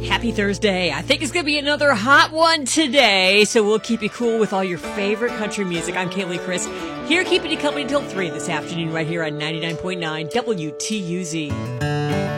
Happy Thursday. I think it's going to be another hot one today, so we'll keep you cool with all your favorite country music. I'm Kaylee Chris, here keeping you company until 3 this afternoon right here on 99.9 WTUZ.